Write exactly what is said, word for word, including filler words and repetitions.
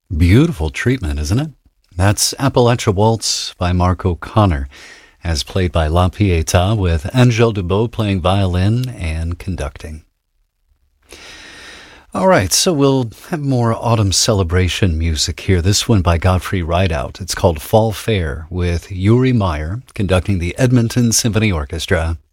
Beautiful treatment, isn't it? That's Appalachia Waltz by Mark O'Connor, as played by La Pietà, with Angèle Dubot playing violin and conducting. All right, so we'll have more autumn celebration music here. This one by Godfrey Rideout. It's called Fall Fair, with Uri Meyer conducting the Edmonton Symphony Orchestra.